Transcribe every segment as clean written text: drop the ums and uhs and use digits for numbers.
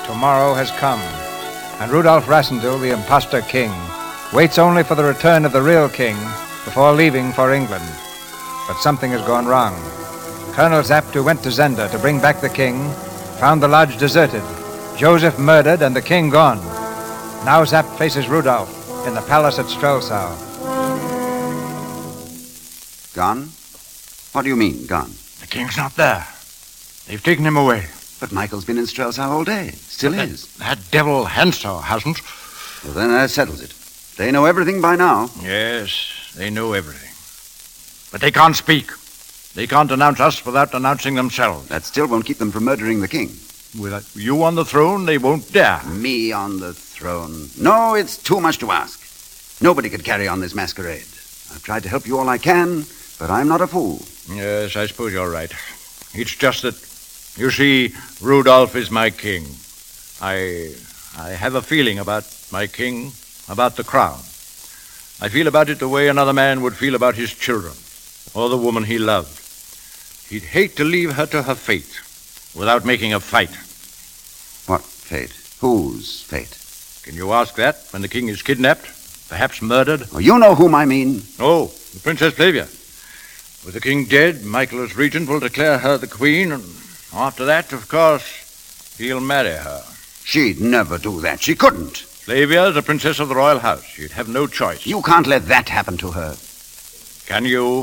Tomorrow has come, and Rudolf Rassendyll, the impostor king, waits only for the return of the real king before leaving for England. But something has gone wrong. Colonel Zapt, who went to Zenda to bring back the king, found the lodge deserted, Joseph murdered, and the king gone. Now Zapt faces Rudolf in the palace at Strelsau. Gone? What do you mean, gone? The king's not there. They've taken him away. But Michael's been in Strelsau all day. Still is. That devil Henso hasn't. Well, then that settles it. They know everything by now. Yes, they know everything. But they can't speak. They can't denounce us without denouncing themselves. That still won't keep them from murdering the king. With you on the throne, they won't dare. Me on the throne? No, it's too much to ask. Nobody could carry on this masquerade. I've tried to help you all I can, but I'm not a fool. Yes, I suppose you're right. It's just that, you see, Rudolf is my king. I have a feeling about my king, about the crown. I feel about it the way another man would feel about his children, or the woman he loved. He'd hate to leave her to her fate without making a fight. What fate? Whose fate? Can you ask that when the king is kidnapped, perhaps murdered? Oh, you know whom I mean. Oh, the Princess Flavia. With the king dead, Michael as regent will declare her the queen, and after that, of course, he'll marry her. She'd never do that. She couldn't. Flavia is a princess of the royal house. She'd have no choice. You can't let that happen to her. Can you?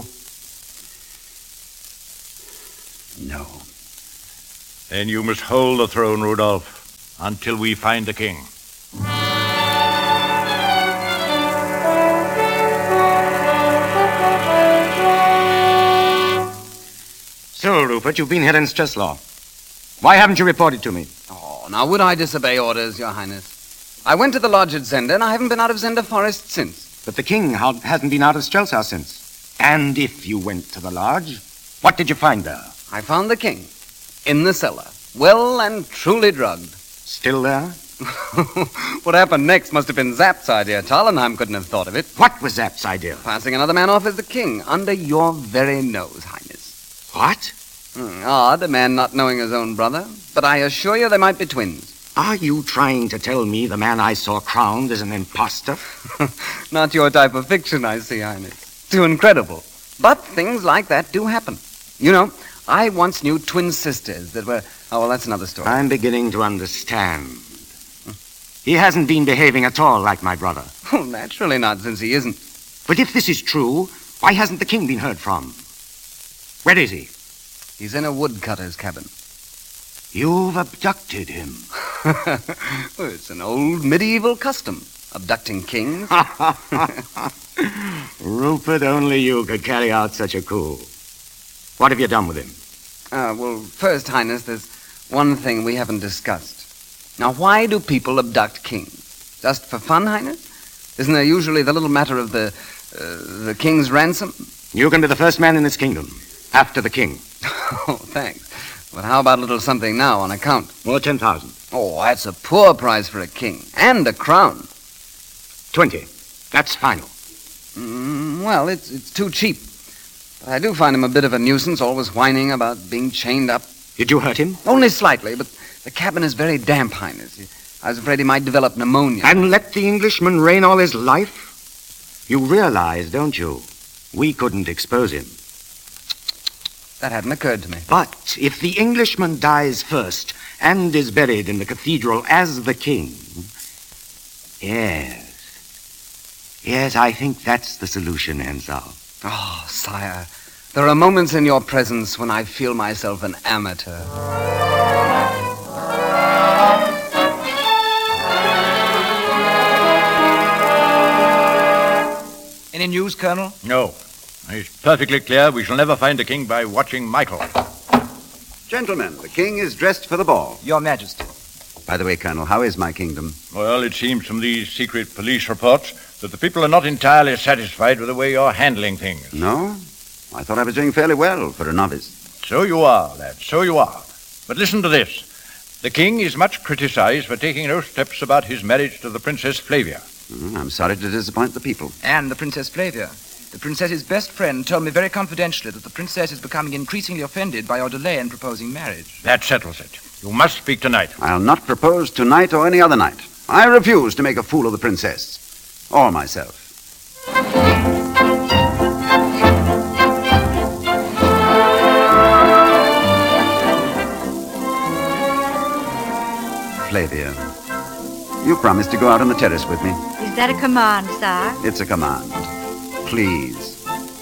No. Then you must hold the throne, Rudolf, until we find the king. So, Rupert, you've been here in Stresslaw. Why haven't you reported to me? Oh, now would I disobey orders, Your Highness? I went to the lodge at Zenda, and I haven't been out of Zenda Forest since. But the king hasn't been out of Strelsau since. And if you went to the lodge, what did you find there? I found the king in the cellar, well and truly drugged. Still there? What happened next must have been Zap's idea. Tarlenheim couldn't have thought of it. What was Zap's idea? Passing another man off as the king, under your very nose, Highness. What? Odd, a man not knowing his own brother. But I assure you they might be twins. Are you trying to tell me the man I saw crowned is an imposter? Not your type of fiction, I see, Highness. Too incredible. But things like that do happen. You know, I once knew twin sisters that were... Oh, well, that's another story. I'm beginning to understand. He hasn't been behaving at all like my brother. Oh, naturally not, since he isn't. But if this is true, why hasn't the king been heard from? Where is he? He's in a woodcutter's cabin. You've abducted him. Well, it's an old medieval custom, abducting kings. Rupert, only you could carry out such a coup. What have you done with him? Well, first, Highness, there's one thing we haven't discussed. Now, why do people abduct kings? Just for fun, Highness? Isn't there usually the little matter of the king's ransom? You can be the first man in this kingdom, after the king. Oh, thanks. But how about a little something now on account? Well, 10,000. Oh, that's a poor price for a king. And a crown. 20. That's final. Well, it's too cheap. But I do find him a bit of a nuisance, always whining about being chained up. Did you hurt him? Only slightly, but the cabin is very damp, Highness. I was afraid he might develop pneumonia. And let the Englishman reign all his life? You realize, don't you, we couldn't expose him. That hadn't occurred to me. But if the Englishman dies first and is buried in the cathedral as the king, yes, I think that's the solution, Hensel. Oh, sire, there are moments in your presence when I feel myself an amateur. Any news, Colonel? No. It's perfectly clear we shall never find the king by watching Michael. Gentlemen, the king is dressed for the ball. Your Majesty. By the way, Colonel, how is my kingdom? Well, it seems from these secret police reports that the people are not entirely satisfied with the way you're handling things. No? I thought I was doing fairly well for a novice. So you are, lad, so you are. But listen to this. The king is much criticized for taking no steps about his marriage to the Princess Flavia. I'm sorry to disappoint the people. And the Princess Flavia. The princess's best friend told me very confidentially that the princess is becoming increasingly offended by your delay in proposing marriage. That settles it. You must speak tonight. I'll not propose tonight or any other night. I refuse to make a fool of the princess. Or myself. Flavia, you promised to go out on the terrace with me. Is that a command, sir? It's a command. Please.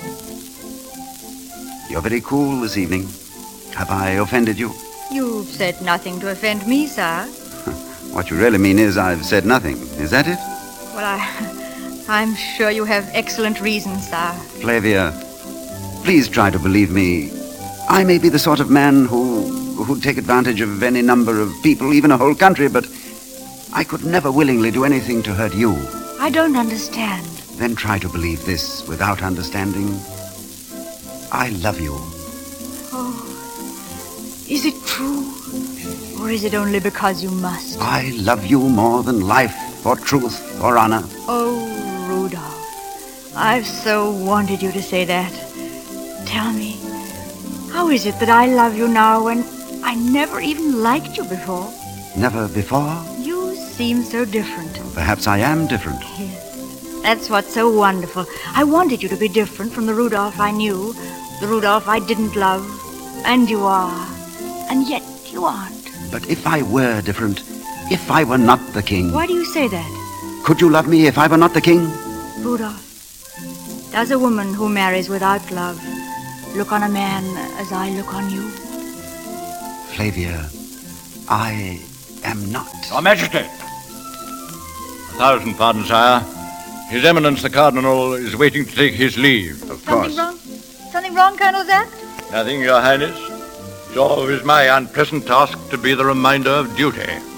You're very cool this evening. Have I offended you? You've said nothing to offend me, sir. What you really mean is I've said nothing. Is that it? Well, I'm sure you have excellent reasons, sir. Flavia, please try to believe me. I may be the sort of man who'd take advantage of any number of people, even a whole country, but I could never willingly do anything to hurt you. I don't understand. Then try to believe this without understanding. I love you. Oh, is it true? Or is it only because you must? I love you more than life or truth or honor. Oh, Rudolph, I've so wanted you to say that. Tell me, how is it that I love you now when I never even liked you before? Never before? You seem so different. Perhaps I am different. Yes, that's what's so wonderful. I wanted you to be different from the Rudolph I knew, the Rudolph I didn't love, and you are. And yet you aren't. But if I were different, if I were not the king... Why do you say that? Could you love me if I were not the king? Rudolph, does a woman who marries without love look on a man as I look on you? Flavia, I am not. Your Majesty! 1,000 pardons, sire. His Eminence the Cardinal is waiting to take his leave. Of course. Something wrong? Something wrong, Colonel Zapp? Nothing, Your Highness. It's always my unpleasant task to be the reminder of duty.